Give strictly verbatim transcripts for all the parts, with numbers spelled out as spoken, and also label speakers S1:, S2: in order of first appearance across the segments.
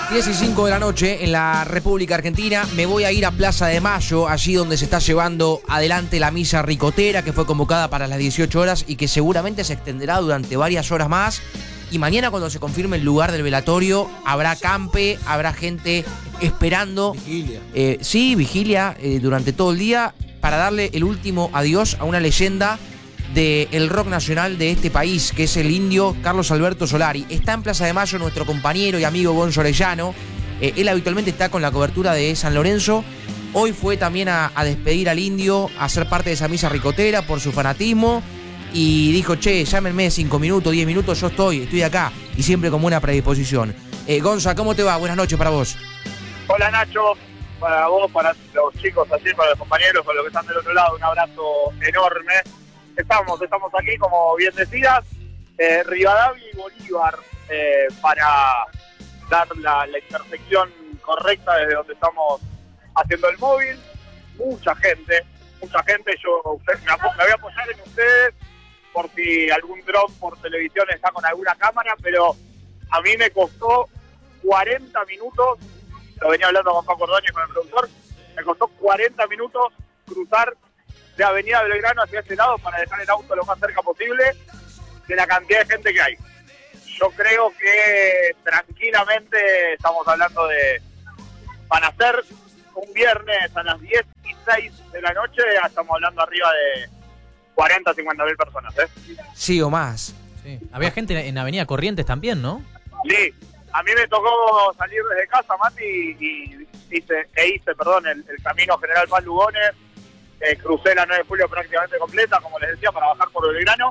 S1: diez y cinco de la noche en la República Argentina. Me voy a ir a Plaza de Mayo, allí donde se está llevando adelante la misa ricotera, que fue convocada para las dieciocho horas y que seguramente se extenderá durante varias horas más. Y mañana, cuando se confirme el lugar del velatorio, habrá campe, habrá gente esperando.
S2: Vigilia.
S1: Eh, sí, vigilia eh, durante todo el día para darle el último adiós a una leyenda del rock nacional de este país, que es el indio Carlos Alberto Solari. Está en Plaza de Mayo nuestro compañero y amigo Gonzo Orellano. Eh, él habitualmente está con la cobertura de San Lorenzo. Hoy fue también a, a despedir al indio, a ser parte de esa misa ricotera por su fanatismo. Y dijo, che, llámenme cinco minutos, diez minutos, yo estoy, estoy acá. Y siempre con buena predisposición. Eh, Gonza, ¿cómo te va? Buenas noches para vos.
S3: Hola Nacho, para vos, para los chicos, así, para los compañeros, para los que están del otro lado, un abrazo enorme. Estamos, estamos aquí, como bien decías, eh, Rivadavia y Bolívar, eh, para dar la, la intersección correcta desde donde estamos haciendo el móvil. Mucha gente, mucha gente, yo usted, me, apo- me voy a apoyar en ustedes por si algún dron por televisión está con alguna cámara, pero a mí me costó cuarenta minutos, lo venía hablando con Paco Ordóñez, con el productor, me costó cuarenta minutos cruzar de Avenida Belgrano hacia ese lado para dejar el auto lo más cerca posible de la cantidad de gente que hay. Yo creo que tranquilamente estamos hablando de, van a ser un viernes a las diez y seis de la noche, estamos hablando arriba de cuarenta, cincuenta mil personas, ¿eh?
S1: Sí, o más.
S2: Sí. Había gente en Avenida Corrientes también, ¿no?
S3: Sí, a mí me tocó salir desde casa, Mati, y hice, e hice perdón, el, el camino General Paz Lugones. Eh, crucé la nueve de julio prácticamente completa, como les decía, para bajar por Belgrano.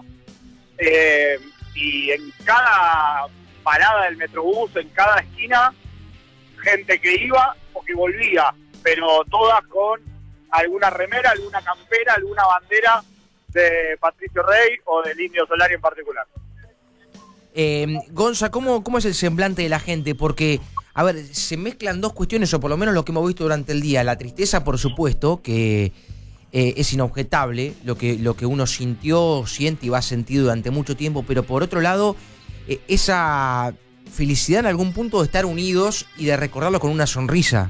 S3: Eh, y en cada parada del Metrobús, en cada esquina, gente que iba o que volvía, pero todas con alguna remera, alguna campera, alguna bandera de Patricio Rey o del Indio Solari en particular.
S1: Eh, Gonza, ¿cómo, ¿cómo es el semblante de la gente? Porque, a ver, se mezclan dos cuestiones, o por lo menos lo que hemos visto durante el día. La tristeza, por supuesto, que eh, es inobjetable, lo que, lo que uno sintió, siente y va a sentir durante mucho tiempo, pero por otro lado, eh, esa felicidad en algún punto de estar unidos y de recordarlo con una sonrisa.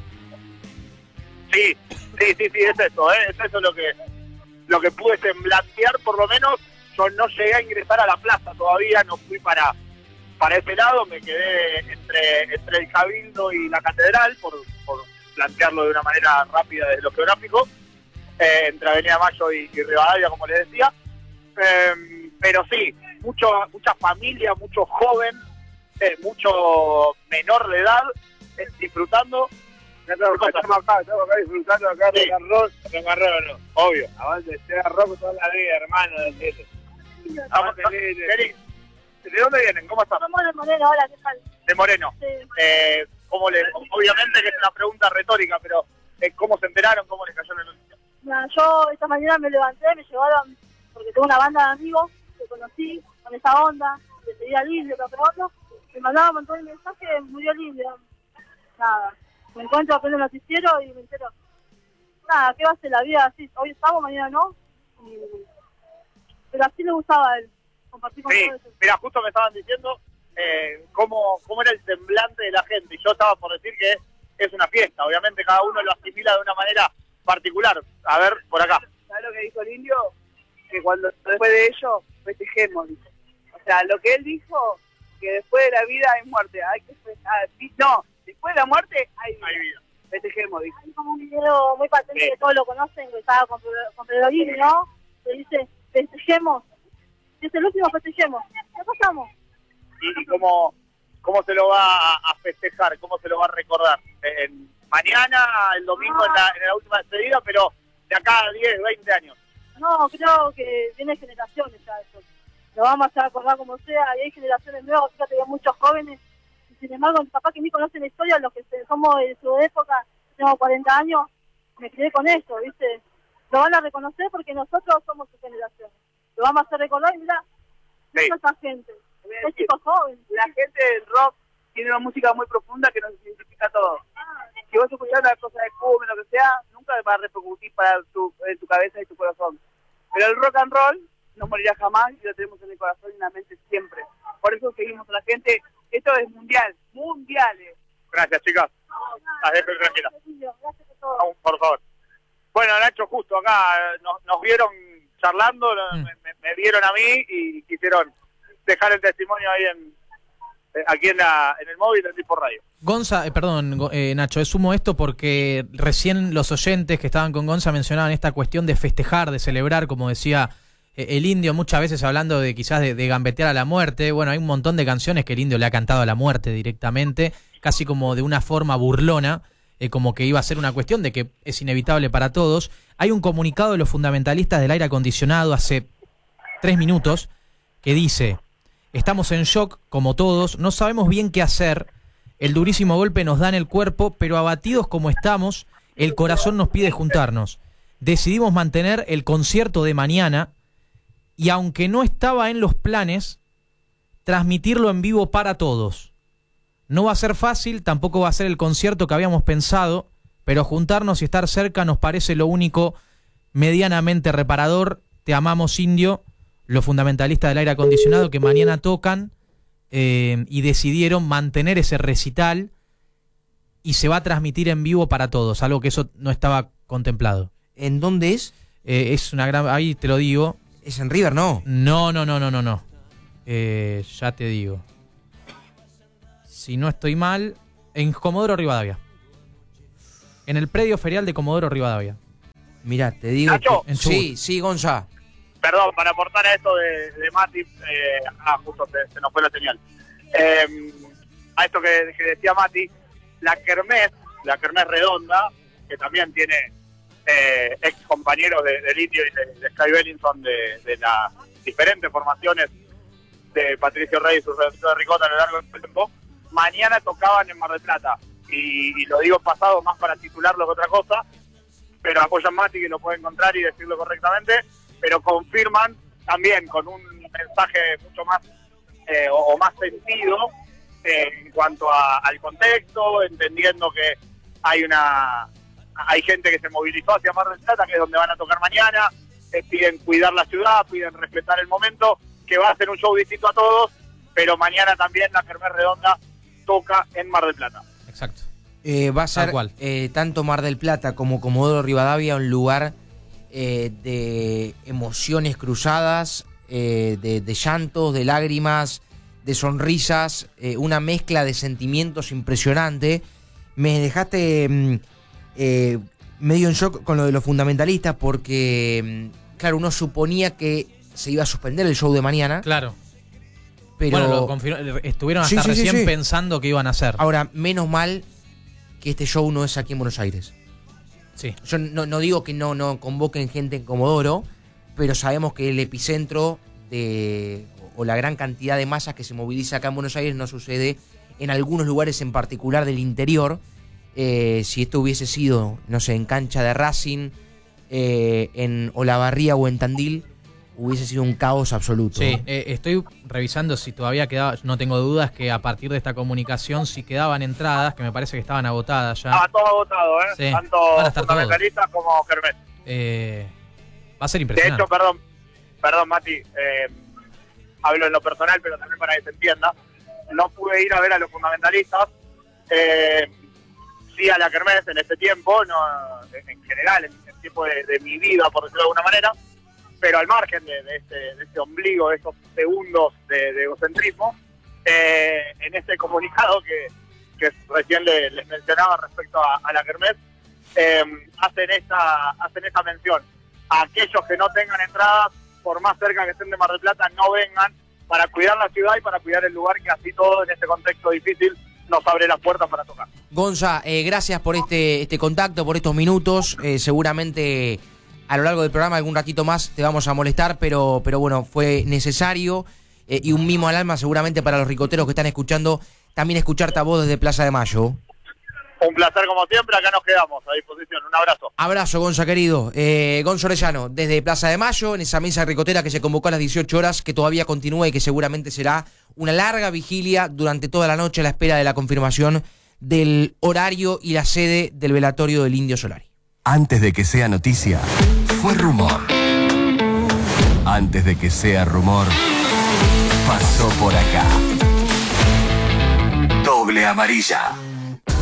S3: Sí, sí, sí, sí, es eso, ¿eh? Es eso lo que, lo que pude semblantear, por lo menos. Yo no llegué a ingresar a la plaza todavía, no fui para, para ese lado, me quedé entre, entre el Cabildo y la Catedral, por, por plantearlo de una manera rápida desde lo geográfico, eh, entre Avenida Mayo y, y Rivadavia, como les decía. Eh, pero sí, mucho, mucha familia, mucho joven, eh, mucho menor de edad, eh, disfrutando. Estamos acá, estamos acá disfrutando acá de arroz, de arroz, obvio. Avance, este arroz toda la vida, hermano, de Avance, ¿de dónde vienen? ¿Cómo están?
S4: Somos de Moreno, hola, ¿qué tal?
S3: De Moreno.
S4: Sí.
S3: Eh, ¿cómo le, obviamente que es una pregunta retórica, pero eh, ¿cómo se enteraron? ¿Cómo les cayó la noticia?
S4: Mira, yo esta mañana me levanté, me llevaron, porque tengo una banda de amigos que conocí con esa onda, de seguir al indio, todo otro, me mandaban un montón de mensajes, murió el indio. Nada, me encuentro apenas el noticiero y me entero. Nada, ¿qué va a ser la vida así? Hoy estamos, mañana no. Y... pero así le gustaba a él, compartir con
S3: Sí,
S4: todo eso.
S3: mira, justo me estaban diciendo eh, cómo, cómo era el semblante de la gente, y yo estaba por decir que es una fiesta, obviamente cada uno lo asimila de una manera particular. A ver, por acá.
S5: ¿Sabes lo que dijo el indio? Que cuando después de ello festejemos, dice. O sea, lo que él dijo, que después de la vida hay muerte. Hay que festejar. No, después de la muerte hay vida.
S3: Hay vida.
S5: Festejemos, dice.
S4: Hay como un video muy patente
S3: Sí.
S4: que todos lo conocen, que estaba con, con Pedro ¿no? Que dice, festejemos. Es el último, festejemos. ¿Qué pasamos?
S3: ¿Y, y cómo, cómo se lo va a, a festejar? ¿Cómo se lo va a recordar? En, mañana, el domingo, en, la, en la última despedida, pero de acá a diez, veinte años.
S4: No, creo que viene generaciones ya eso. Lo vamos a acordar como sea, y hay generaciones nuevas, fíjate que hay muchos jóvenes, y sin embargo, mi papá que ni conocen la historia, los que somos de su época, tengo cuarenta años, me crié con esto, ¿viste? Lo van a reconocer porque nosotros somos su generación. Lo vamos a hacer recordar y mirá,
S3: Sí.
S4: esa gente, es chicos jóvenes.
S5: La gente del rock tiene una música muy profunda que nos identifica a todos. Si vos escuchás una cosa de cumbia, lo que sea, nunca va a repercutir para tu, en tu cabeza y tu corazón. Pero el rock and roll no morirá jamás y lo tenemos en el corazón y en la mente siempre. Por eso seguimos a la gente. Esto es mundial, mundiales.
S3: Gracias, chicas. Las dejo tranquilas.
S4: Gracias por todo.
S3: Por favor. Bueno, Nacho, justo acá nos, nos vieron charlando,
S2: Mm.
S3: me, me, me vieron a mí y quisieron dejar el testimonio ahí en eh, aquí en, la, en el móvil del Tipo Radio.
S2: Gonza, eh, perdón, Go- eh, Nacho, sumo esto porque recién los oyentes que estaban con Gonza mencionaban esta cuestión de festejar, de celebrar, como decía eh, el Indio, muchas veces hablando de quizás de, de gambetear a la muerte. Bueno, hay un montón de canciones que el Indio le ha cantado a la muerte directamente, casi como de una forma burlona, eh, como que iba a ser una cuestión de que es inevitable para todos. Hay un comunicado de los fundamentalistas del aire acondicionado hace tres minutos que dice: estamos en shock, como todos, no sabemos bien qué hacer, el durísimo golpe nos da en el cuerpo, pero abatidos como estamos, el corazón nos pide juntarnos. Decidimos mantener el concierto de mañana y, aunque no estaba en los planes, transmitirlo en vivo para todos. No va a ser fácil, tampoco va a ser el concierto que habíamos pensado, pero juntarnos y estar cerca nos parece lo único medianamente reparador. Te amamos, Indio. Los fundamentalistas del aire acondicionado que mañana tocan eh, y decidieron mantener ese recital y se va a transmitir en vivo para todos, algo que eso no estaba contemplado.
S1: ¿En dónde es?
S2: Eh, es una gran... Ahí te lo digo.
S1: Es en River, ¿no?
S2: No, no, no, no, no, no. Eh, ya te digo. Si no estoy mal, en Comodoro Rivadavia. En el predio ferial de Comodoro Rivadavia.
S1: Mirá, te digo...
S3: Nacho.
S1: que- sí, sí, Gonza.
S3: Perdón, para aportar a esto de, de Mati, eh, ah, justo se, se nos fue la señal. Eh, a esto que, que decía Mati, la Kermés, la Kermés Redonda, que también tiene eh, ex compañeros de, del Indio y de, de Sky Bellinson de, de las diferentes formaciones de Patricio Rey y su redactor de Ricota a lo largo del tiempo, mañana tocaban en Mar del Plata. Y, y lo digo pasado más para titularlo que otra cosa, pero apoyan Mati, que lo puede encontrar y decirlo correctamente, pero confirman también con un mensaje mucho más eh, o, o más sentido eh, en cuanto a, al contexto, entendiendo que hay una hay gente que se movilizó hacia Mar del Plata, que es donde van a tocar mañana, eh, piden cuidar la ciudad, piden respetar el momento, que va a ser un show distinto a todos, pero mañana también la Kermés Redonda toca en Mar del Plata.
S2: Exacto.
S1: Eh, va a ser
S2: Tal cual.
S1: eh, tanto Mar del Plata como Comodoro Rivadavia un lugar eh, de emociones cruzadas, eh, de, de llantos, de lágrimas, de sonrisas, eh, una mezcla de sentimientos impresionante. Me dejaste mm, eh, medio en shock con lo de los fundamentalistas porque, mm, claro, uno suponía que se iba a suspender el show de mañana,
S2: Claro.
S1: pero
S2: Bueno, lo confirmó- estuvieron
S1: Sí,
S2: hasta
S1: sí, sí,
S2: recién
S1: sí.
S2: pensando que iban a hacer.
S1: ahora, menos mal que este show no es aquí en Buenos Aires.
S2: Sí.
S1: Yo no, no digo que no, no convoquen gente en Comodoro, pero sabemos que el epicentro de o la gran cantidad de masas que se moviliza acá en Buenos Aires no sucede en algunos lugares en particular del interior. Eh, si esto hubiese sido, no sé, en cancha de Racing, eh, en Olavarría o en Tandil, hubiese sido un caos absoluto.
S2: Sí, eh, estoy revisando si todavía quedaba, no tengo dudas que a partir de esta comunicación si quedaban entradas, que me parece que estaban agotadas ya.
S3: Estaba todo agotado, ¿eh?
S2: Sí,
S3: Tanto
S2: van a estar
S3: fundamentalistas como Kermés.
S2: Eh, va a ser
S3: De
S2: impresionante.
S3: hecho, perdón, perdón Mati, eh, hablo en lo personal, pero también para que se entienda, no pude ir a ver a los fundamentalistas, eh, sí a la Kermés en este tiempo, no en general, en el tiempo de, de mi vida, por decirlo de alguna manera, pero al margen de, de, este, de este ombligo, de estos segundos de, de egocentrismo, eh, en este comunicado que, que recién le, les mencionaba respecto a, a la Kermés, eh, hacen esta hacen esta mención. A aquellos que no tengan entradas, por más cerca que estén de Mar del Plata, no vengan, para cuidar la ciudad y para cuidar el lugar que así todo en este contexto difícil nos abre las puertas para tocar.
S1: Gonza, eh, gracias por este, este contacto, por estos minutos. Eh, seguramente a lo largo del programa algún ratito más te vamos a molestar, pero, pero bueno, fue necesario eh, y un mimo al alma seguramente para los ricoteros que están escuchando, también escucharte a vos desde Plaza de Mayo.
S3: Un placer como siempre, acá nos quedamos a disposición. Un abrazo.
S1: Abrazo, Gonza, querido. Eh, Gonzo Orellano, desde Plaza de Mayo, en esa mesa ricotera que se convocó a las dieciocho horas, que todavía continúa y que seguramente será una larga vigilia durante toda la noche a la espera de la confirmación del horario y la sede del velatorio del Indio Solari.
S6: Antes de que sea noticia, fue rumor. Antes de que sea rumor, pasó por acá. Doble amarilla.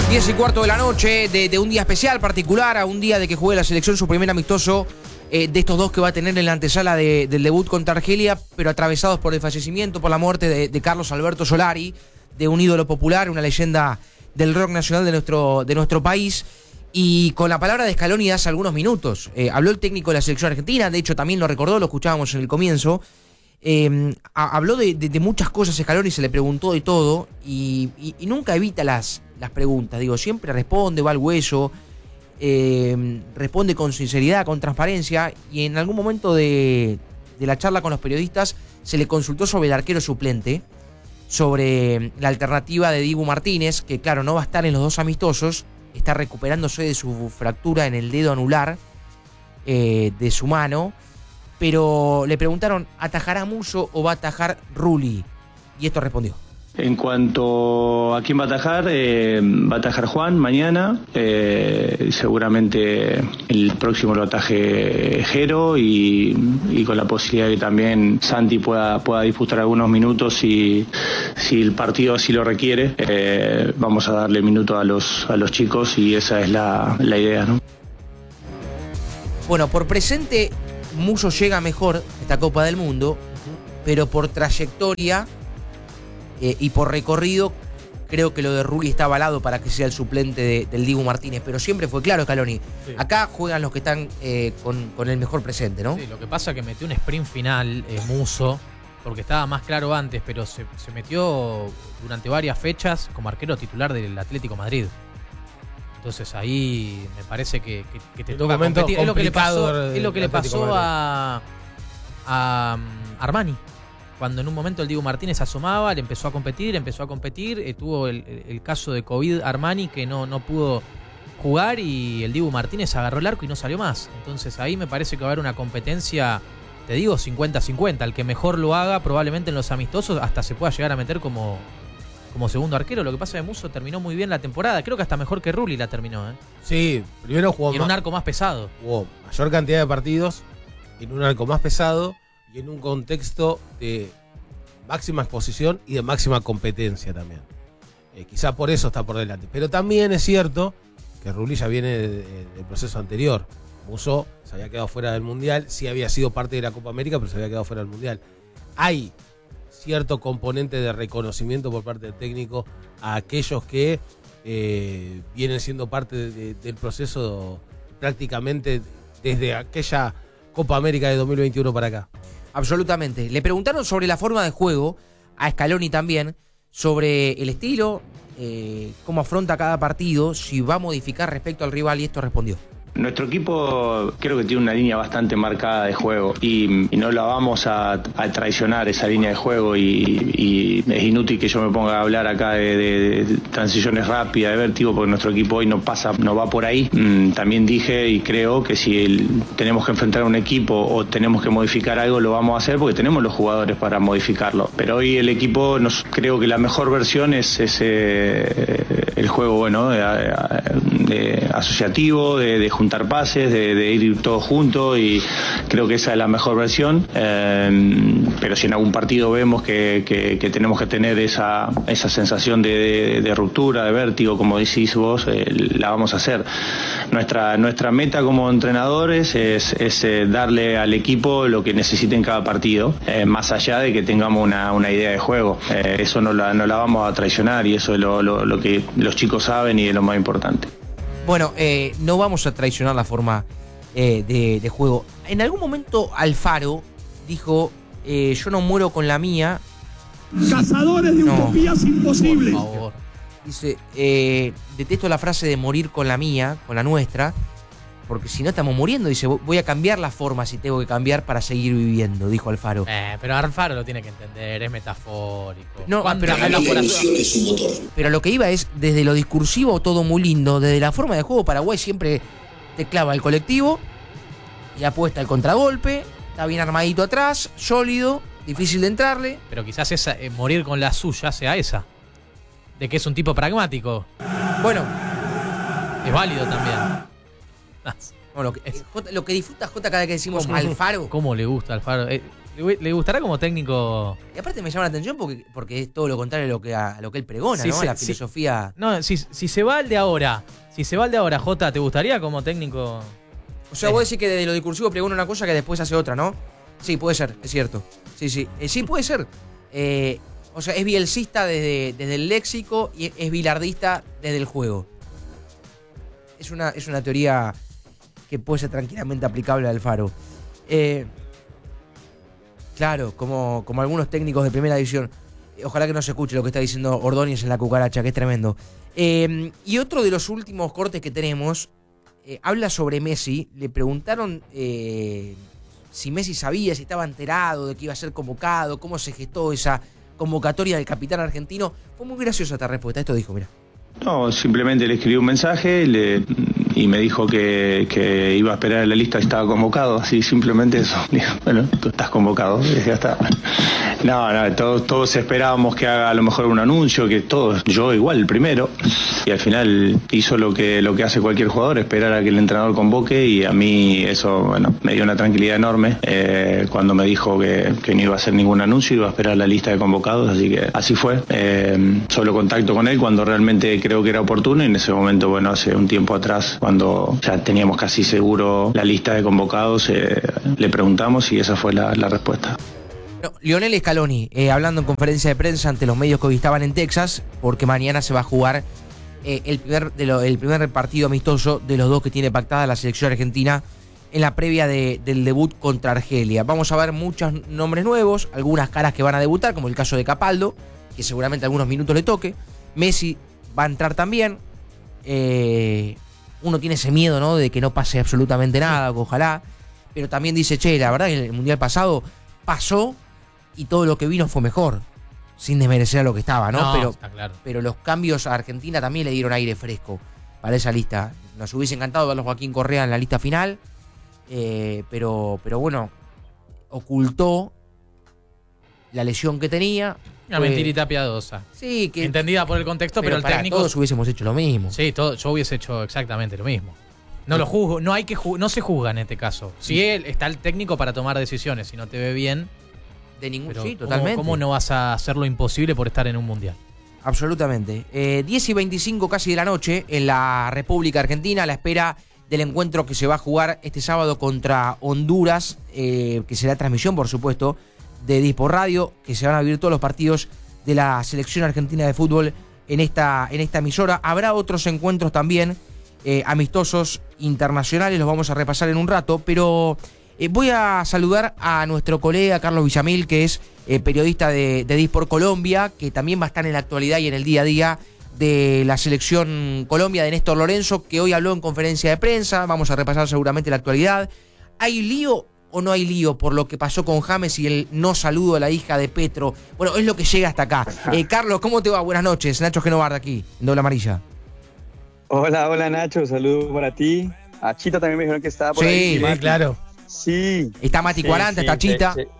S1: diez y cuarto de la noche, de, de un día especial, particular, a un día de que juegue la selección su primer amistoso eh, de estos dos que va a tener en la antesala de, del debut contra Argelia, pero atravesados por el fallecimiento, por la muerte de, de Carlos Alberto Solari, de un ídolo popular, una leyenda del rock nacional de nuestro, de nuestro país. Y con la palabra de Scaloni hace algunos minutos. Eh, habló el técnico de la selección argentina, de hecho también lo recordó, lo escuchábamos en el comienzo. Eh, a, habló de, de, de muchas cosas Scaloni, se le preguntó de todo y, y, y nunca evita las, las preguntas. Digo, siempre responde, va al hueso, eh, responde con sinceridad, con transparencia. Y en algún momento de, de la charla con los periodistas se le consultó sobre el arquero suplente, sobre la alternativa de Dibu Martínez, que claro, no va a estar en los dos amistosos. Está recuperándose de su fractura en el dedo anular eh, de su mano. Pero le preguntaron, ¿atajará Musso o va a atajar Rulli? Y esto respondió.
S7: En cuanto a quién va a atajar, eh, va a atajar Juan mañana. Eh, seguramente el próximo lo ataje Jero y, y con la posibilidad de que también Santi pueda, pueda disputar algunos minutos si, si el partido así lo requiere. Eh, vamos a darle minutos a los, a los chicos y esa es la, la idea, ¿no?
S1: Bueno, por presente Musso llega mejor a esta Copa del Mundo, pero por trayectoria eh, y por recorrido creo que lo de Rulli está avalado para que sea el suplente de, del Dibu Martínez, pero siempre fue claro, Scaloni. Sí. Acá juegan los que están eh, con, con el mejor presente, ¿no?
S2: Sí, lo que pasa es que metió un sprint final eh, Musso, porque estaba más claro antes, pero se, se metió durante varias fechas como arquero titular del Atlético Madrid. Entonces ahí me parece que, que, que te toca competir. Es lo que le pasó, es lo que le pasó a, a Armani. Cuando en un momento el Dibu Martínez asomaba, le empezó a competir, empezó a competir. Eh, tuvo el, el caso de COVID Armani que no, no pudo jugar y el Dibu Martínez agarró el arco y no salió más. Entonces ahí me parece que va a haber una competencia, te digo, cincuenta cincuenta. El que mejor lo haga probablemente en los amistosos hasta se pueda llegar a meter como... como segundo arquero. Lo que pasa es que Musso terminó muy bien la temporada. Creo que hasta mejor que Rulli la terminó, ¿eh?
S8: Sí, primero jugó
S2: y en un arco más pesado.
S8: Jugó mayor cantidad de partidos, en un arco más pesado y en un contexto de máxima exposición y de máxima competencia también. Eh, quizá por eso está por delante. Pero también es cierto que Rulli ya viene de, de, del proceso anterior. Musso se había quedado fuera del Mundial, sí había sido parte de la Copa América, pero se había quedado fuera del Mundial. Hay cierto componente de reconocimiento por parte del técnico a aquellos que eh, vienen siendo parte de, de, del proceso prácticamente desde aquella Copa América de dos mil veintiuno para acá.
S1: Absolutamente. Le preguntaron sobre la forma de juego a Scaloni también, sobre el estilo, eh, cómo afronta cada partido, si va a modificar respecto al rival, y esto respondió.
S7: Nuestro equipo creo que tiene una línea bastante marcada de juego y, y no la vamos a, a traicionar esa línea de juego y, y es inútil que yo me ponga a hablar acá de, de, de transiciones rápidas, de vértigo, porque nuestro equipo hoy no pasa, no va por ahí. Mm, también dije y creo que si el, tenemos que enfrentar a un equipo o tenemos que modificar algo, lo vamos a hacer porque tenemos los jugadores para modificarlo. Pero hoy el equipo, nos, creo que la mejor versión es ese, el juego bueno, de, de asociativo, de, de juntar pases, de, de ir todos juntos y creo que esa es la mejor versión. Eh, pero si en algún partido vemos que, que, que tenemos que tener esa, esa sensación de, de, de ruptura, de vértigo, como decís vos, eh, la vamos a hacer. Nuestra, nuestra meta como entrenadores es, es eh, darle al equipo lo que necesite en cada partido, eh, más allá de que tengamos una, una idea de juego. Eh, eso no la, no la vamos a traicionar y eso es lo, lo, lo que los chicos saben y es lo más importante.
S1: Bueno, eh, no vamos a traicionar la forma eh, de, de juego. En algún momento Alfaro dijo, eh, yo no muero con la mía.
S9: Cazadores de
S1: no,
S9: utopías imposibles.
S1: Por favor. Dice, eh, detesto la frase de morir con la mía, con la nuestra, porque si no estamos muriendo. Dice, voy a cambiar la forma si tengo que cambiar para seguir viviendo, dijo Alfaro.
S2: Eh, pero Alfaro lo tiene que entender, es metafórico.
S1: No, pero, pero lo que iba es, desde lo discursivo todo muy lindo, desde la forma de juego, Paraguay siempre te clava el colectivo y apuesta el contragolpe, está bien armadito atrás, sólido, difícil de entrarle.
S2: Pero quizás esa, eh, morir con la suya sea esa, de que es un tipo pragmático.
S1: Bueno,
S2: es válido también.
S1: No, lo, que, J, lo que disfruta J cada vez que decimos
S2: ¿Cómo,
S1: Alfaro.
S2: ¿Cómo le gusta Alfaro? Eh, ¿Le, le gustará como técnico?
S1: Y aparte me llama la atención porque, porque es todo lo contrario a lo que, a, a lo que él pregona,
S2: Sí,
S1: ¿no?
S2: sí,
S1: La
S2: sí.
S1: filosofía.
S2: No, si, si se va al de ahora, si se va al de ahora, Jota, ¿te gustaría como técnico?
S1: O sea, vos decís que desde lo discursivo pregona una cosa que después hace otra, ¿no? Sí, puede ser, es cierto. Sí, sí. Eh, sí, puede ser. Eh, o sea, es bielcista desde, desde el léxico y es bilardista desde el juego. Es una, es una teoría que puede ser tranquilamente aplicable al Faro. Eh, claro, como, como algunos técnicos de primera división. Ojalá que no se escuche lo que está diciendo Ordóñez en La Cucaracha, que es tremendo. Eh, y otro de los últimos cortes que tenemos eh, habla sobre Messi. Le preguntaron eh, si Messi sabía, si estaba enterado de que iba a ser convocado, cómo se gestó esa convocatoria del capitán argentino. Fue muy graciosa esta respuesta. Esto dijo, mira.
S7: No, simplemente le escribí un mensaje le, y me dijo que, que iba a esperar en la lista y estaba convocado, así simplemente eso. Digo, bueno, tú estás convocado, y ya está. No, no, todos, todos esperábamos que haga a lo mejor un anuncio, que todos, yo igual el primero, y al final hizo lo que, lo que hace cualquier jugador, esperar a que el entrenador convoque, y a mí eso, bueno, me dio una tranquilidad enorme eh, cuando me dijo que, que no iba a hacer ningún anuncio, iba a esperar la lista de convocados, así que así fue. Eh, solo contacto con él cuando realmente creo que era oportuno, y en ese momento, bueno, hace un tiempo atrás, cuando ya teníamos casi seguro la lista de convocados, eh, le preguntamos y esa fue la, la respuesta.
S1: No, Lionel Scaloni, eh, hablando en conferencia de prensa ante los medios que hoy estaban en Texas, porque mañana se va a jugar eh, el, primer, de lo, el primer partido amistoso de los dos que tiene pactada la selección argentina en la previa de, del debut contra Argelia. Vamos a ver muchos nombres nuevos, algunas caras que van a debutar, como el caso de Capaldo, que seguramente algunos minutos le toque. Messi va a entrar también. Eh, uno tiene ese miedo, ¿no?, de que no pase absolutamente nada, ojalá. Pero también dice, che, la verdad que el Mundial pasado pasó y todo lo que vino fue mejor, sin desmerecer a lo que estaba, ¿no?
S2: No,
S1: pero,
S2: está claro.
S1: pero los cambios a Argentina también le dieron aire fresco para esa lista. Nos hubiese encantado verlo Joaquín Correa en la lista final, eh, pero, pero bueno, ocultó la lesión que tenía.
S2: Una
S1: Fue-
S2: mentirita piadosa.
S1: Sí, que...
S2: Entendida por el contexto, pero,
S1: pero
S2: el
S1: para
S2: técnico...
S1: todos hubiésemos hecho lo mismo.
S2: Sí, todo, yo hubiese hecho exactamente lo mismo. No lo juzgo, no hay que ju- no se juzga en este caso. Si él está el técnico para tomar decisiones, si no te ve bien,
S1: De ningún...
S2: pero
S1: Sí,
S2: ¿cómo-
S1: totalmente.
S2: ¿cómo no vas a hacer lo imposible por estar en un mundial?
S1: Absolutamente. Eh, diez y veinticinco casi de la noche en la República Argentina, a la espera del encuentro que se va a jugar este sábado contra Honduras, eh, que será transmisión, por supuesto, de Dispo Radio, que se van a vivir todos los partidos de la selección argentina de fútbol en esta, en esta emisora. Habrá otros encuentros también, eh, amistosos internacionales, los vamos a repasar en un rato, pero eh, voy a saludar a nuestro colega Carlos Villamil, que es eh, periodista de, de Dispor Colombia, que también va a estar en la actualidad y en el día a día de la selección Colombia de Néstor Lorenzo, que hoy habló en conferencia de prensa. Vamos a repasar seguramente la actualidad. ¿Hay lío o no hay lío por lo que pasó con James y el no saludo a la hija de Petro? Bueno, es lo que llega hasta acá. Eh, Carlos, ¿cómo te va? Buenas noches. Nacho Genovarda aquí, en Doble Amarilla.
S10: Hola, hola Nacho, saludos para ti. A Chita también me dijeron que estaba por
S1: Sí,
S10: ahí.
S1: sí,
S10: Mati.
S8: claro.
S10: Sí.
S1: Está Mati
S10: Sí,
S1: Cuaranta,
S10: sí,
S1: está Chita.
S10: sí, sí.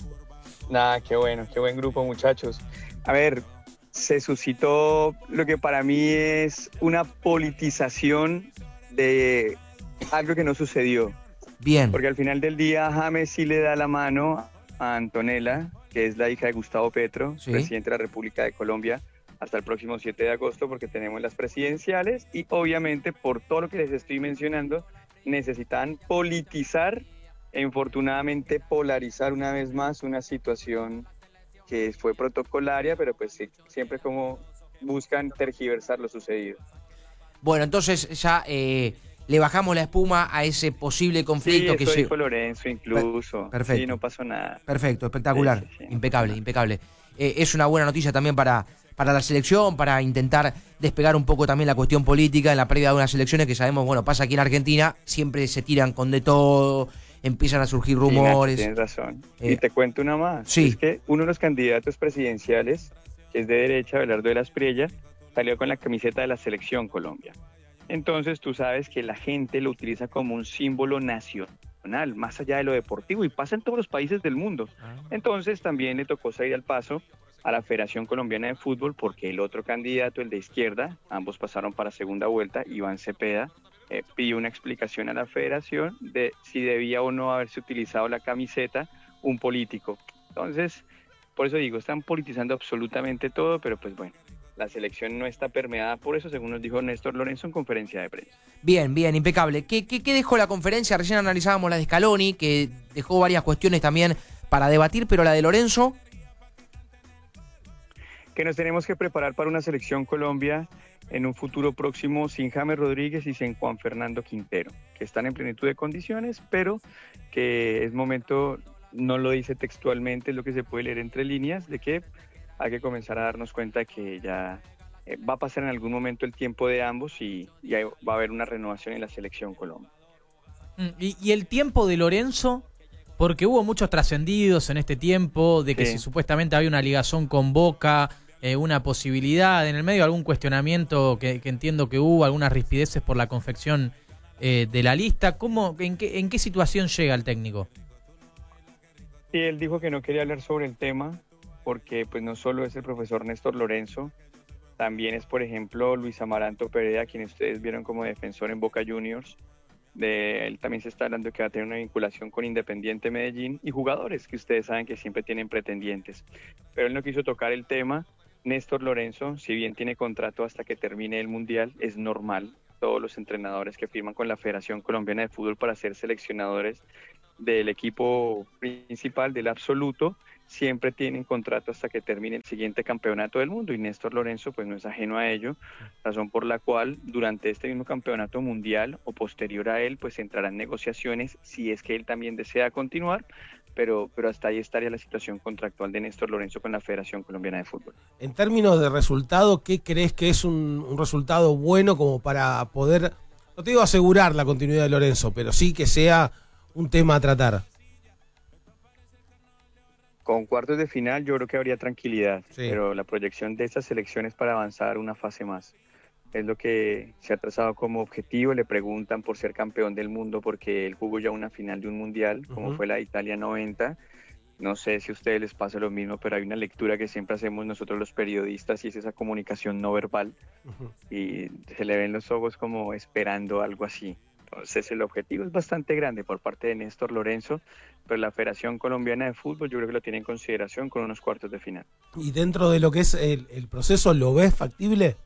S10: Nada, qué bueno, qué buen grupo, muchachos. A ver, se suscitó lo que para mí es una politización de algo que no sucedió.
S1: Bien.
S10: Porque al final del día James sí le da la mano a Antonella, que es la hija de Gustavo Petro,
S1: Sí.
S10: presidente de la República de Colombia, hasta el próximo siete de agosto, porque tenemos las presidenciales y obviamente por todo lo que les estoy mencionando, necesitan politizar e infortunadamente polarizar una vez más una situación que fue protocolaria, pero pues sí, siempre como buscan tergiversar lo sucedido.
S1: Bueno, entonces ya eh, le bajamos la espuma a ese posible conflicto
S10: Sí,
S1: que
S10: eso
S1: se...
S10: dijo Lorenzo incluso.
S1: Perfecto.
S10: Sí, no pasó nada.
S1: Perfecto, espectacular,
S10: Sí, sí, sí.
S1: impecable, impecable. Eh, es una buena noticia también para, para la selección, para intentar despegar un poco también la cuestión política en la previa de unas elecciones que sabemos, bueno, pasa aquí en Argentina, siempre se tiran con de todo, empiezan a surgir rumores.
S10: Sí, Nacho, tienes razón.
S1: Eh,
S10: y te cuento una más.
S1: sí.
S10: Es que uno de los candidatos presidenciales, que es de derecha, Abelardo de las Priellas, salió con la camiseta de la Selección Colombia. Entonces tú sabes que la gente lo utiliza como un símbolo nacional, más allá de lo deportivo, y pasa en todos los países del mundo. Entonces también le tocó salir al paso a la Federación Colombiana de Fútbol, porque el otro candidato, el de izquierda, ambos pasaron para segunda vuelta, Iván Cepeda, eh, pidió una explicación a la Federación de si debía o no haberse utilizado la camiseta un político. Entonces, por eso digo, están politizando absolutamente todo, pero pues bueno, la selección no está permeada por eso, según nos dijo Néstor Lorenzo en conferencia de prensa.
S1: Bien, bien, impecable. ¿Qué, qué, qué dejó la conferencia? Recién analizábamos la de Scaloni, que dejó varias cuestiones también para debatir, pero la de Lorenzo...
S10: Que nos tenemos que preparar para una selección Colombia en un futuro próximo sin James Rodríguez y sin Juan Fernando Quintero, que están en plenitud de condiciones, pero que es momento, no lo dice textualmente, es lo que se puede leer entre líneas, de que hay que comenzar a darnos cuenta de que ya eh, va a pasar en algún momento el tiempo de ambos y, y ahí va a haber una renovación en la selección Colombia.
S2: ¿Y, y el tiempo de Lorenzo? Porque hubo muchos trascendidos en este tiempo, de que
S10: Sí.
S2: si supuestamente había una ligazón con Boca, eh, una posibilidad, en el medio algún cuestionamiento que, que entiendo que hubo, algunas rispideces por la confección eh, de la lista. ¿Cómo, en, qué, ¿En qué situación llega el técnico?
S10: Sí, él dijo que no quería hablar sobre el tema porque pues no solo es el profesor Néstor Lorenzo, también es, por ejemplo, Luis Amaranto Perea, quien ustedes vieron como defensor en Boca Juniors. De él también se está hablando que va a tener una vinculación con Independiente Medellín y jugadores que ustedes saben que siempre tienen pretendientes. Pero él no quiso tocar el tema. Néstor Lorenzo, si bien tiene contrato hasta que termine el Mundial, es normal. Todos los entrenadores que firman con la Federación Colombiana de Fútbol para ser seleccionadores del equipo principal, del absoluto, siempre tienen contrato hasta que termine el siguiente campeonato del mundo y Néstor Lorenzo pues no es ajeno a ello, razón por la cual durante este mismo campeonato mundial o posterior a él pues entrarán negociaciones si es que él también desea continuar, pero, pero hasta ahí estaría la situación contractual de Néstor Lorenzo con la Federación Colombiana de Fútbol.
S8: En términos de resultado, ¿qué crees que es un, un resultado bueno como para poder, no te digo asegurar la continuidad de Lorenzo, pero sí que sea un tema a tratar?
S10: Con cuartos de final yo creo que habría tranquilidad,
S8: Sí.
S10: pero la proyección de estas selecciones para avanzar una fase más es lo que se ha trazado como objetivo. Le preguntan por ser campeón del mundo porque él jugó ya una final de un mundial, como
S8: Uh-huh.
S10: fue la de Italia noventa. No sé si a ustedes les pasa lo mismo, pero hay una lectura que siempre hacemos nosotros los periodistas y es esa comunicación no verbal
S8: Uh-huh.
S10: y se le ven los ojos como esperando algo así. Entonces el objetivo es bastante grande por parte de Néstor Lorenzo, pero la Federación Colombiana de Fútbol yo creo que lo tiene en consideración con unos cuartos de final.
S8: Y dentro de lo que es el, el proceso, ¿lo ves factible?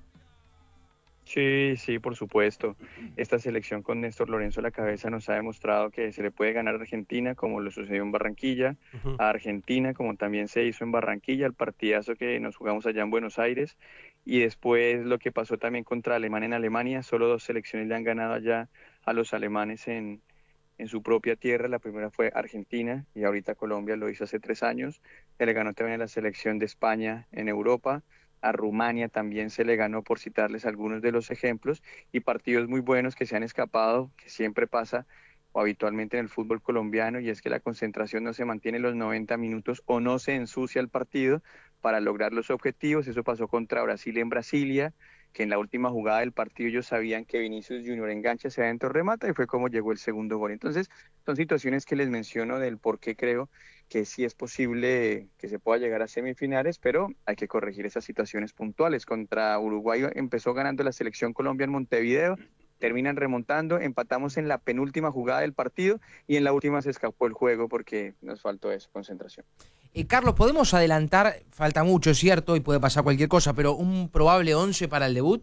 S10: Sí, sí, por supuesto. Esta selección con Néstor Lorenzo a la cabeza nos ha demostrado que se le puede ganar a Argentina, como lo sucedió en Barranquilla,
S8: Uh-huh.
S10: a Argentina, como también se hizo en Barranquilla, el partidazo que nos jugamos allá en Buenos Aires, y después lo que pasó también contra Alemania en Alemania. Solo dos selecciones le han ganado allá a los alemanes en, en su propia tierra. La primera fue Argentina y ahorita Colombia lo hizo hace tres años. Se le ganó también a la selección de España en Europa. A Rumania también se le ganó, por citarles algunos de los ejemplos, y partidos muy buenos que se han escapado, que siempre pasa o habitualmente en el fútbol colombiano, y es que la concentración no se mantiene los noventa minutos o no se ensucia el partido para lograr los objetivos. Eso pasó contra Brasil en Brasilia, que en la última jugada del partido ellos sabían que Vinicius Junior engancha hacia adentro, remata, y fue como llegó el segundo gol. Entonces son situaciones que les menciono del por qué creo que sí es posible que se pueda llegar a semifinales, pero hay que corregir esas situaciones puntuales. Contra Uruguay empezó ganando la selección Colombia en Montevideo, terminan remontando, empatamos en la penúltima jugada del partido y en la última se escapó el juego porque nos faltó eso, concentración.
S1: Eh, Carlos, ¿podemos adelantar? Falta mucho, es cierto, y puede pasar cualquier cosa, pero un probable once para el debut.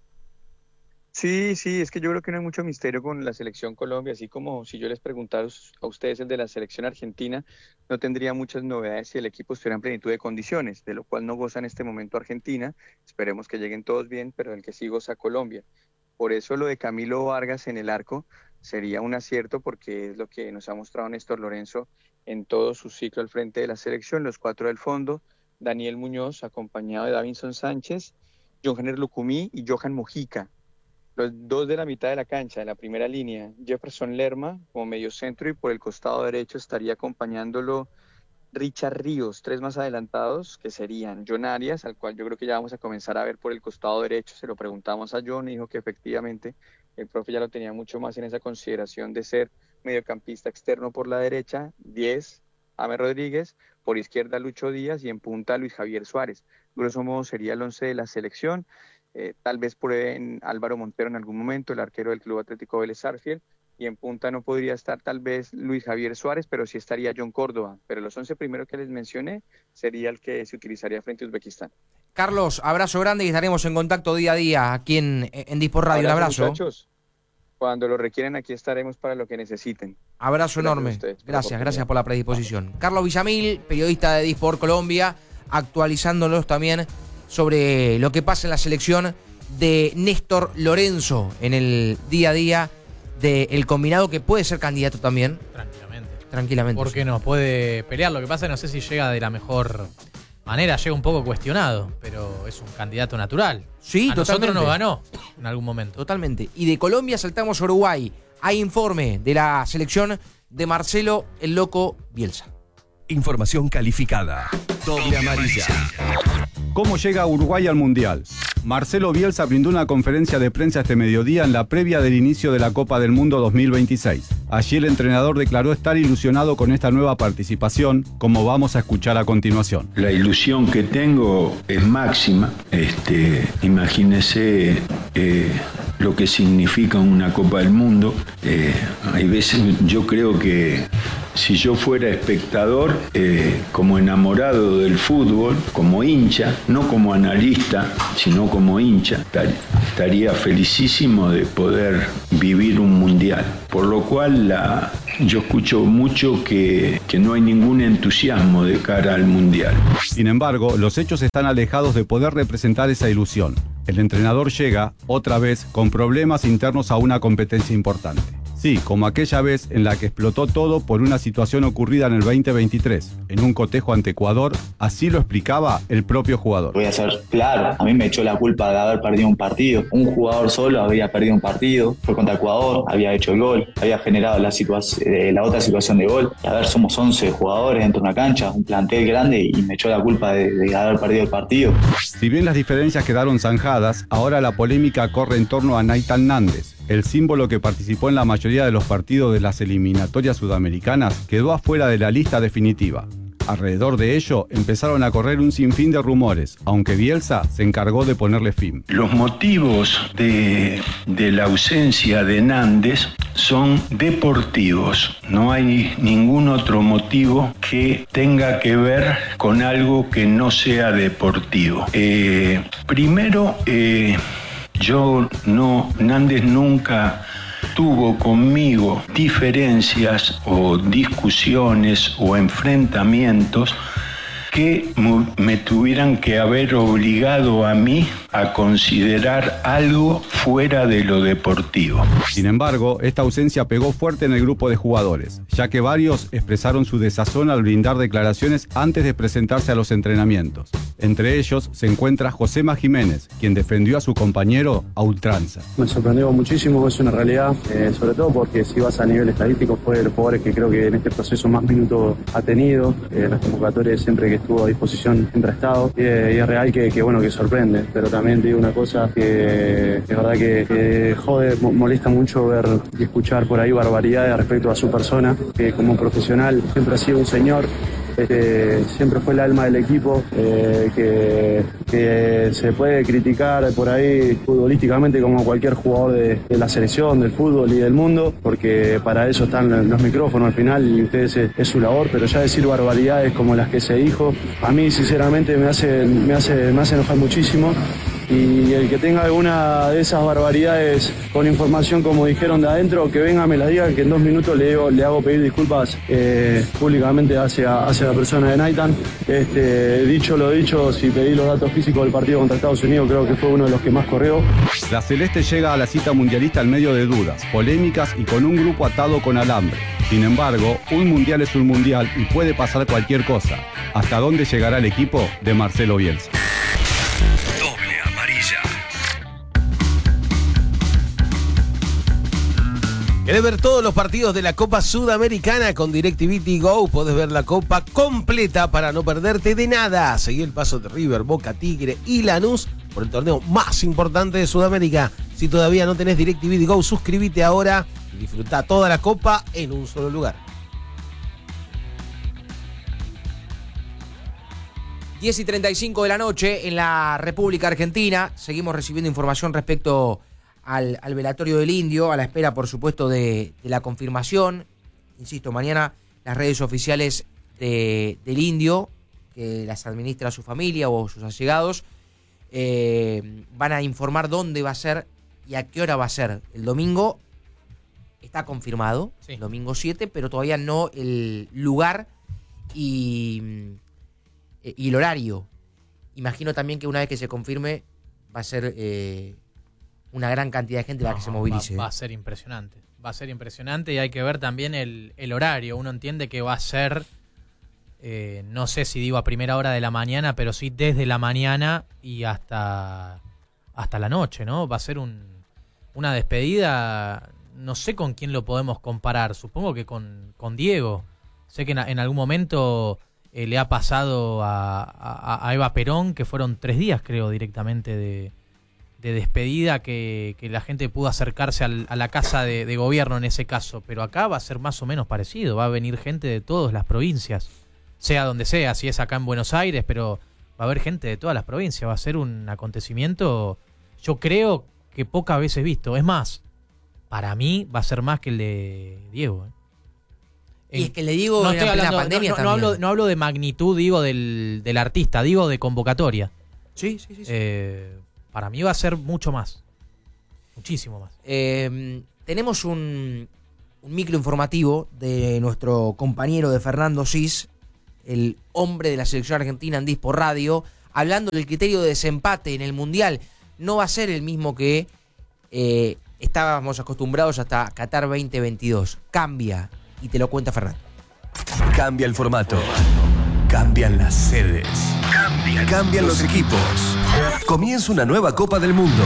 S10: Sí, sí, es que yo creo que no hay mucho misterio con la selección Colombia, así como si yo les preguntara a ustedes el de la selección argentina, no tendría muchas novedades si el equipo estuviera en plenitud de condiciones, de lo cual no goza en este momento Argentina. Esperemos que lleguen todos bien, pero el que sí goza Colombia. Por eso lo de Camilo Vargas en el arco sería un acierto, porque es lo que nos ha mostrado Néstor Lorenzo en todo su ciclo al frente de la selección. Los cuatro del fondo: Daniel Muñoz, acompañado de Davinson Sánchez, Johanner Lucumí y Johan Mojica. Los dos de la mitad de la cancha, de la primera línea, Jefferson Lerma como mediocentro, y por el costado derecho estaría acompañándolo Richard Ríos. Tres más adelantados, que serían John Arias, al cual yo creo que ya vamos a comenzar a ver por el costado derecho. Se lo preguntamos a John y dijo que efectivamente el profe ya lo tenía mucho más en esa consideración de ser mediocampista externo por la derecha. diez, James Rodríguez, por izquierda Lucho Díaz y en punta Luis Javier Suárez. Grosso modo sería el once de la selección. Eh, tal vez prueben Álvaro Montero en algún momento, el arquero del Club Atlético Vélez Sarsfield, y en punta no podría estar tal vez Luis Javier Suárez, pero sí estaría John Córdoba. Pero los once primeros que les mencioné sería el que se utilizaría frente a Uzbekistán.
S1: Carlos, abrazo grande y estaremos en contacto día a día aquí en, en Disport Radio.
S10: Abrazo,
S1: Un abrazo.
S10: Muchachos. Cuando lo requieren, aquí estaremos para lo que necesiten.
S1: Abrazo
S10: Gracias
S1: enorme.
S10: a ustedes por la
S1: Gracias,
S10: oportunidad.
S1: gracias por la predisposición. Carlos Villamil, periodista de Disport Colombia, actualizándonos también sobre lo que pasa en la selección de Néstor Lorenzo en el día a día del combinado, que puede ser candidato también.
S2: Tranquilamente.
S1: Tranquilamente.
S2: ¿Por qué no? Puede pelear. Lo que pasa es que no sé si llega de la mejor manera, llega un poco cuestionado, pero es un candidato natural.
S1: Sí,
S2: a
S1: totalmente.
S2: nosotros nos ganó en algún momento.
S1: Totalmente. Y de Colombia saltamos a Uruguay. Hay informe de la selección de Marcelo el Loco Bielsa.
S6: Información calificada. Doble amarilla.
S11: ¿Cómo llega Uruguay al Mundial? Marcelo Bielsa brindó una conferencia de prensa este mediodía en la previa del inicio de la Copa del Mundo dos mil veintiséis. Allí el entrenador declaró estar ilusionado con esta nueva participación, como vamos a escuchar a continuación.
S12: La ilusión que tengo es máxima. Este, imagínese eh, lo que significa una Copa del Mundo. Eh, hay veces, yo creo que si yo fuera espectador, eh, como enamorado del fútbol, como hincha, no como analista, sino como hincha, estaría felicísimo de poder vivir un mundial. Por lo cual la, yo escucho mucho que, que no hay ningún entusiasmo de cara al mundial.
S11: Sin embargo, los hechos están alejados de poder representar esa ilusión. El entrenador llega, otra vez, con problemas internos a una competencia importante. Sí, como aquella vez en la que explotó todo por una situación ocurrida en el veinte veintitrés, en un cotejo ante Ecuador, así lo explicaba el propio jugador.
S13: Voy a ser claro, a mí me echó la culpa de haber perdido un partido. Un jugador solo había perdido un partido, fue contra Ecuador, había hecho el gol, había generado la, eh, la otra situación de gol. A ver, somos once jugadores dentro de una cancha, un plantel grande, y me echó la culpa de, de haber perdido el partido.
S11: Si bien las diferencias quedaron zanjadas, ahora la polémica corre en torno a Nathan Nández. El símbolo que participó en la mayoría de los partidos de las eliminatorias sudamericanas quedó afuera de la lista definitiva. Alrededor de ello empezaron a correr un sinfín de rumores, aunque Bielsa se encargó de ponerle fin.
S12: Los motivos de, de la ausencia de Nández son deportivos. No hay ningún otro motivo que tenga que ver con algo que no sea deportivo. Eh, primero, eh, yo no, Nández nunca tuvo conmigo diferencias o discusiones o enfrentamientos que me tuvieran que haber obligado a mí a considerar algo fuera de lo deportivo.
S11: Sin embargo, esta ausencia pegó fuerte en el grupo de jugadores, ya que varios expresaron su desazón al brindar declaraciones antes de presentarse a los entrenamientos. Entre ellos se encuentra Josema Jiménez, quien defendió a su compañero a ultranza.
S14: Me sorprendió muchísimo, es una realidad, eh, sobre todo porque si vas a nivel estadístico fue de los jugadores que creo que en este proceso más minutos ha tenido, eh, las convocatorias siempre que estuvo a disposición siempre ha estado, y, eh, y es real que, que bueno, que sorprende, pero también te digo una cosa que es verdad que, que jode, molesta mucho ver y escuchar por ahí barbaridades respecto a su persona, que como profesional siempre ha sido un señor. Este, siempre fue el alma del equipo, eh, que, que se puede criticar por ahí futbolísticamente como cualquier jugador de, de la selección, del fútbol y del mundo, porque para eso están los micrófonos al final y ustedes es, es su labor, pero ya decir barbaridades como las que se dijo, a mí sinceramente me hace, me hace, me hace enojar muchísimo. Y el que tenga alguna de esas barbaridades con información como dijeron de adentro, que venga, me la diga, que en dos minutos le, digo, le hago pedir disculpas eh, públicamente hacia, hacia la persona de Nathan. Este, dicho lo dicho, si pedí los datos físicos del partido contra Estados Unidos, creo que fue uno de los que más corrió.
S11: La Celeste llega a la cita mundialista en medio de dudas, polémicas y con un grupo atado con alambre. Sin embargo, un mundial es un mundial y puede pasar cualquier cosa. ¿Hasta dónde llegará el equipo de Marcelo Bielsa?
S8: ¿Querés ver todos los partidos de la Copa Sudamericana? Con DirecTV Go podés ver la Copa completa para no perderte de nada. Seguí el paso de River, Boca, Tigre y Lanús por el torneo más importante de Sudamérica. Si todavía no tenés DirecTV Go, suscríbete ahora y disfruta toda la Copa en un solo lugar.
S1: diez y treinta y cinco de la noche en la República Argentina. Seguimos recibiendo información respecto al, al velatorio del Indio, a la espera, por supuesto, de, de la confirmación. Insisto, mañana las redes oficiales de, del Indio, que las administra su familia o sus allegados, eh, van a informar dónde va a ser y a qué hora va a ser. El domingo está confirmado, sí. Domingo siete, pero todavía no el lugar y, y el horario. Imagino también que una vez que se confirme va a ser eh, una gran cantidad de gente no, la que se movilice.
S2: Va, va a ser impresionante. Va a ser impresionante y hay que ver también el, el horario. Uno entiende que va a ser, eh, no sé si digo a primera hora de la mañana, pero sí desde la mañana y hasta, hasta la noche, ¿no? Va a ser un, una despedida, no sé con quién lo podemos comparar. Supongo que con, con Diego. Sé que en, en algún momento... Eh, le ha pasado a, a, a Eva Perón, que fueron tres días, creo, directamente de, de despedida, que, que la gente pudo acercarse al, a la casa de, de gobierno en ese caso. Pero acá va a ser más o menos parecido. Va a venir gente de todas las provincias, sea donde sea, si es acá en Buenos Aires, pero va a haber gente de todas las provincias. Va a ser un acontecimiento, yo creo, que pocas veces visto. Es más, para mí va a ser más que el de Diego, ¿eh?
S1: Y es que le digo
S2: no
S1: en
S2: estoy
S1: plena
S2: hablando,
S1: pandemia
S2: no, no,
S1: también.
S2: No hablo, no hablo de magnitud, digo, del, del artista, digo de convocatoria.
S1: Sí, sí, sí. sí.
S2: Eh, para mí va a ser mucho más. Muchísimo más.
S1: Eh, tenemos un, un micro informativo de nuestro compañero de Fernando Cis, el hombre de la selección argentina en Dispo Radio, hablando del criterio de desempate en el Mundial. No va a ser el mismo que eh, estábamos acostumbrados hasta Qatar veinte veintidós. Cambia. Y te lo cuenta Fernando.
S6: Cambia el formato. Cambian las sedes. Cambian, Cambian los equipos. Comienza una nueva Copa del Mundo.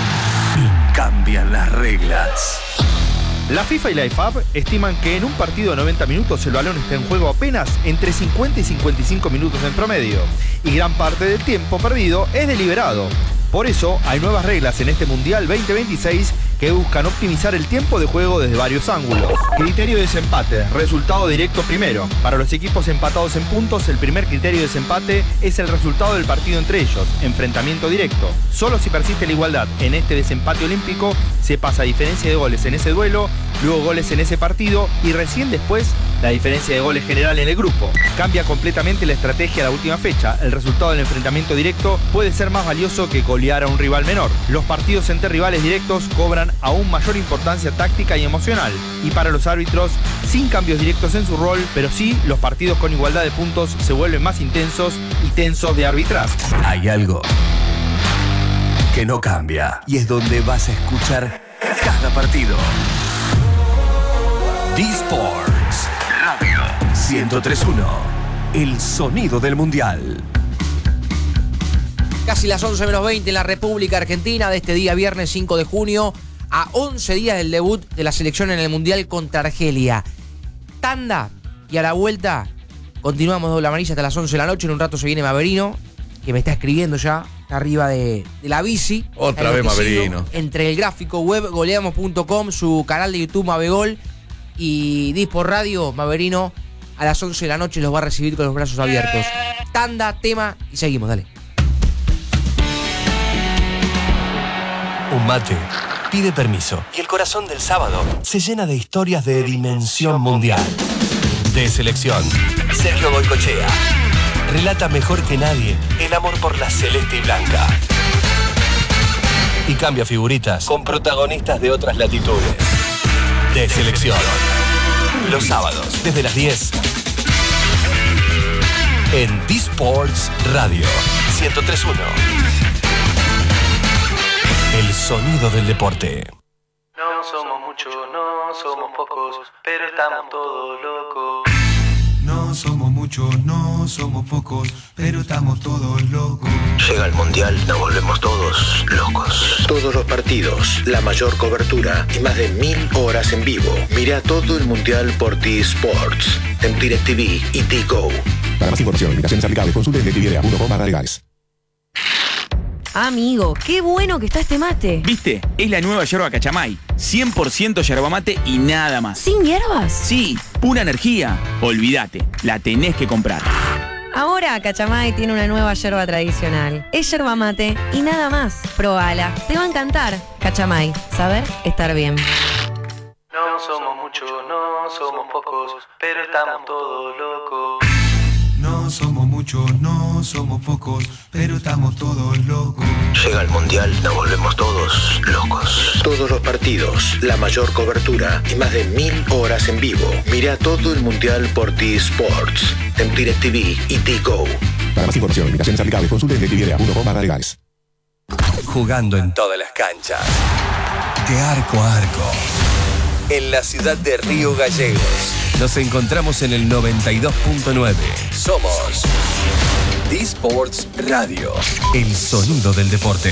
S6: Y cambian las reglas.
S15: La FIFA y la I F A B estiman que en un partido de noventa minutos el balón está en juego apenas entre cincuenta y cincuenta y cinco minutos en promedio. Y gran parte del tiempo perdido es deliberado. Por eso hay nuevas reglas en este Mundial veinte veintiséis que buscan optimizar el tiempo de juego desde varios ángulos. Criterio de desempate, resultado directo primero. Para los equipos empatados en puntos, el primer criterio de desempate es el resultado del partido entre ellos, enfrentamiento directo. Solo si persiste la igualdad en este desempate olímpico, se pasa a diferencia de goles en ese duelo, luego goles en ese partido y recién después la diferencia de goles general en el grupo. Cambia completamente la estrategia a la última fecha. El resultado del enfrentamiento directo puede ser más valioso que golear a un rival menor. Los partidos entre rivales directos cobran aún mayor importancia táctica y emocional. Y para los árbitros, sin cambios directos en su rol, pero sí los partidos con igualdad de puntos se vuelven más intensos y tensos de arbitrar.
S6: Hay algo que no cambia y es donde vas a escuchar cada partido. D-Sports Radio ciento tres punto uno. El sonido del Mundial.
S1: Casi las once menos veinte en la República Argentina de este día viernes cinco de junio, a once días del debut de la selección en el Mundial contra Argelia. Tanda y a la vuelta continuamos doble amarilla hasta las once de la noche. En un rato se viene Maverino, que me está escribiendo ya, está arriba de, de la bici.
S16: Otra vez Maverino.
S1: Entre el gráfico web goleamos punto com, su canal de YouTube Mavegol y Dispo Radio, Maverino a las once de la noche los va a recibir con los brazos abiertos. Tanda, tema y seguimos, dale.
S6: Un mate pide permiso y el corazón del sábado se llena de historias de dimensión mundial. De selección, Sergio Goycochea relata mejor que nadie el amor por la celeste y blanca. Y cambia figuritas con protagonistas de otras latitudes. De selección. Los sábados, desde las diez. En D-Sports Radio ciento tres punto uno. El sonido del deporte.
S17: No somos muchos, no somos pocos, pero estamos todos locos.
S18: No somos muchos, no somos pocos, pero estamos todos locos.
S19: Llega el Mundial, nos volvemos todos locos. Todos los partidos, la mayor cobertura y más de mil horas en vivo. Mira todo el Mundial por D-Sports, en DirecTV y D-Go.
S20: Para más información, limitaciones aplicables, consulte en d t v punto com barra legales.
S21: Amigo, qué bueno que está este mate.
S22: ¿Viste? Es la nueva yerba Cachamay. cien por ciento yerba mate y nada más.
S21: ¿Sin hierbas?
S22: Sí, pura energía. Olvídate, la tenés que comprar.
S21: Ahora Cachamay tiene una nueva yerba tradicional. Es yerba mate y nada más. Probala, te va a encantar. Cachamay, saber estar bien.
S17: No somos muchos, no somos pocos, pero estamos todos locos.
S18: No somos muchos, no somos pocos, pero estamos todos locos.
S19: Llega el Mundial, nos volvemos todos locos. Todos los partidos, la mayor cobertura y más de mil horas en vivo. Mira todo el Mundial por T-Sports, en DirecTV y T-Go.
S20: Para más información, invitaciones aplicables, consulte en directv punto com barra legales.
S6: Jugando en todas las canchas, de arco a arco, en la ciudad de Río Gallegos. Nos encontramos en el noventa y dos punto nueve. Somos T-Sports Radio, el sonido del deporte.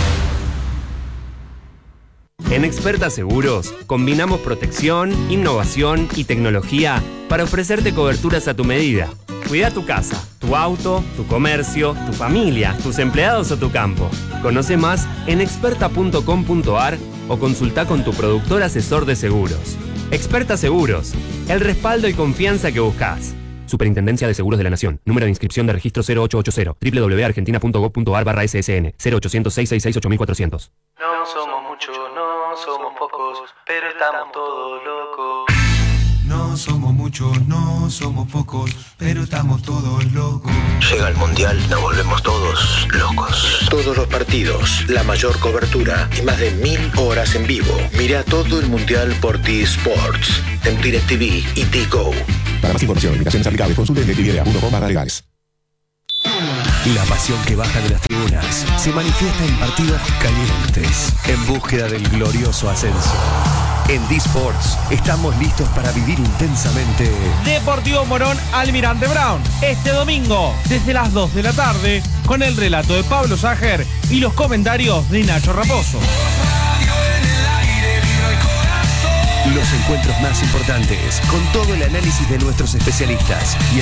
S5: En Experta Seguros, combinamos protección, innovación y tecnología para ofrecerte coberturas a tu medida. Cuida tu casa, tu auto, tu comercio, tu familia, tus empleados o tu campo. Conoce más en experta punto com punto ar o consulta con tu productor asesor de seguros. Experta Seguros, el respaldo y confianza que buscas. Superintendencia de Seguros de la Nación. Número de inscripción de registro cero ocho ocho cero. doble u doble u doble u punto argentina punto gov punto ar barra S S N. cero ochocientos, seiscientos sesenta y seis, ocho mil cuatrocientos.
S17: No somos muchos, no somos pocos, pero estamos todos locos.
S18: No somos muchos, no somos pocos, pero estamos todos locos.
S19: Llega el Mundial, nos volvemos todos locos. Todos los partidos, la mayor cobertura y más de mil horas en vivo. Mira todo el Mundial por T-Sports, en DirecTV y T-Go.
S20: Para más información, invitaciones aplicables, consulte en directv punto com barra legales.
S6: La pasión que baja de las tribunas se manifiesta en partidos calientes, en búsqueda del glorioso ascenso. En D-Sports estamos listos para vivir intensamente
S16: Deportivo Morón Almirante Brown, este domingo, desde las dos de la tarde, con el relato de Pablo Sager y los comentarios de Nacho Raposo.
S6: los encuentros más importantes, con todo el análisis de nuestros especialistas y el